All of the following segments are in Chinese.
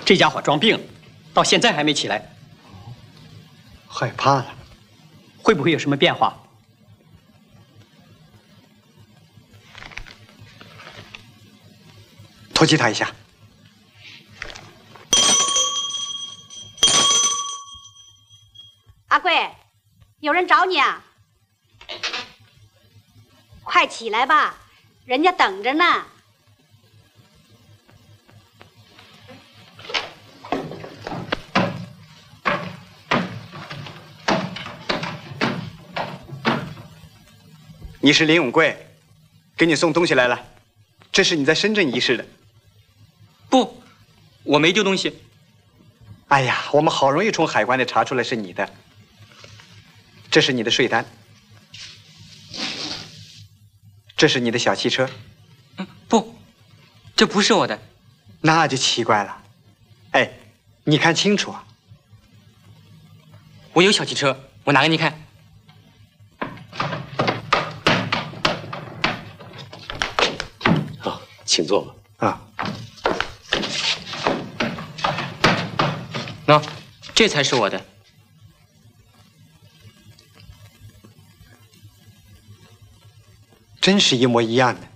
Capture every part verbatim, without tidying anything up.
这家伙装病了，到现在还没起来。 害怕了， 会不会有什么变化？ 突击他一下。 阿贵，有人找你啊！快起来吧，人家等着呢。 你是林永贵，给你送东西来了，这是你在深圳遗失的。 不，我没丢东西。 哎呀，我们好容易从海关里查出来是你的。这是你的税单，这是你的小汽车。 嗯，不，这不是我的。 那就奇怪了。哎，你看清楚啊！ 我有小汽车，我拿给你看。 好，请坐吧。 啊， 喏，这才是我的。 真是一模一样的。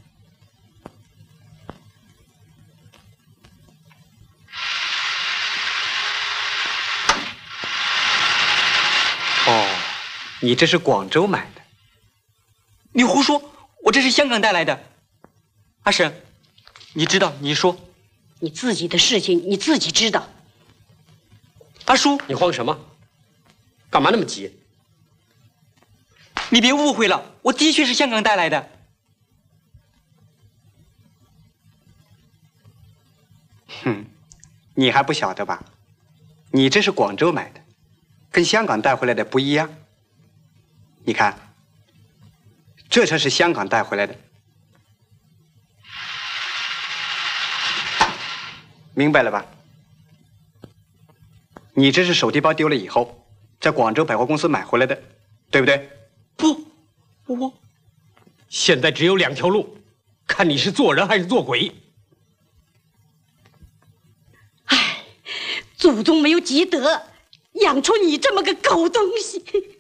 哦，你这是广州买的？ 你胡说，我这是香港带来的。阿婶，你知道你说。 你自己的事情你自己知道。 阿叔， 你慌什么？干嘛那么急？ 你别误会了，我的确是香港带来的。 哼，你还不晓得吧？你这是广州买的，跟香港带回来的不一样。你看，这才是香港带回来的。明白了吧？你这是手提包丢了以后，在广州百货公司买回来的，对不对？ 不，我现在只有两条路，看你是做人还是做鬼。 唉，祖宗没有积德，养出你这么个狗东西。